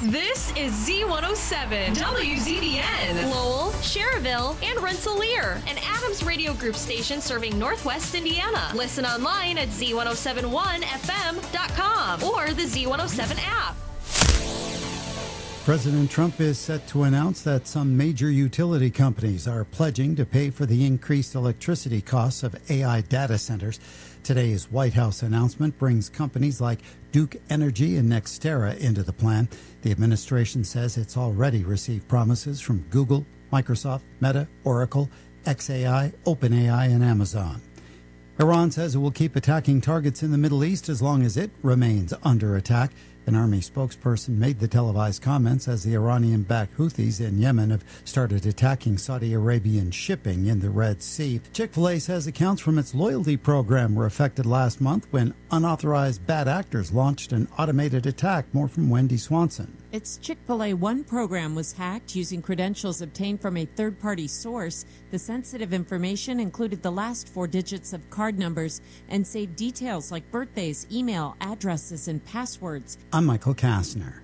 This is Z107, WZBN, Lowell, Cherville, and Rensselaer, an Adams Radio Group station serving Northwest Indiana. Listen online at Z1071FM.com or the Z107 app. President Trump is set to announce that some major utility companies are pledging to pay for the increased electricity costs of AI data centers. Today's White House announcement brings companies like Duke Energy and NextEra into the plan. The administration says it's already received promises from Google, Microsoft, Meta, Oracle, xAI, OpenAI, and Amazon. Iran says it will keep attacking targets in the Middle East as long as it remains under attack. An army spokesperson made the televised comments as the Iranian-backed Houthis in Yemen have started attacking Saudi Arabian shipping in the Red Sea. Chick-fil-A says accounts from its loyalty program were affected last month when unauthorized bad actors launched an automated attack. More from Wendy Swanson. Its Chick-fil-A One program was hacked using credentials obtained from a third-party source. The sensitive information included the last 4 digits of card numbers and saved details like birthdays, email, addresses, and passwords. I'm Michael Kastner.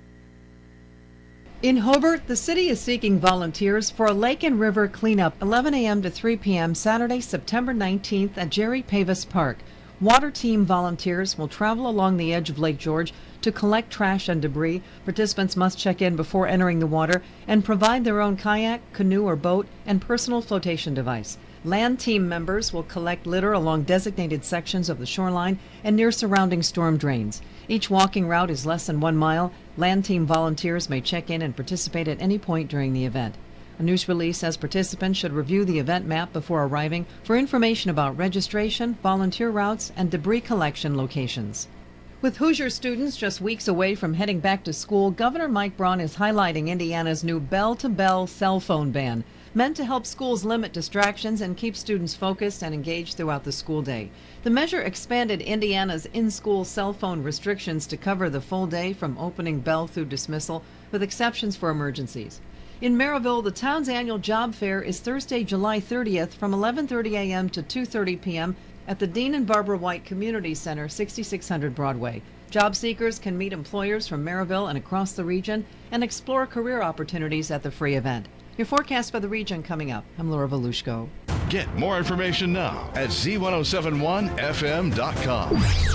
In Hobart, the city is seeking volunteers for a lake and river cleanup 11 a.m. to 3 p.m. Saturday, September 19th at Jerry Pavis Park. Water team volunteers will travel along the edge of Lake George to collect trash and debris. Participants must check in before entering the water and provide their own kayak, canoe, or boat and personal flotation device. Land team members will collect litter along designated sections of the shoreline and near surrounding storm drains. Each walking route is less than 1 mile. Land team volunteers may check in and participate at any point during the event. A news release says participants should review the event map before arriving for information about registration, volunteer routes, and debris collection locations. With Hoosier students just weeks away from heading back to school, Governor Mike Braun is highlighting Indiana's new bell-to-bell cell phone ban, meant to help schools limit distractions and keep students focused and engaged throughout the school day. The measure expanded Indiana's in-school cell phone restrictions to cover the full day from opening bell through dismissal, with exceptions for emergencies. In Maryville, the town's annual job fair is Thursday, July 30th from 11:30 a.m. to 2:30 p.m. at the Dean and Barbara White Community Center, 6600 Broadway. Job seekers can meet employers from Maryville and across the region and explore career opportunities at the free event. Your forecast for the region coming up. I'm Laura Volushko. Get more information now at Z1071FM.com.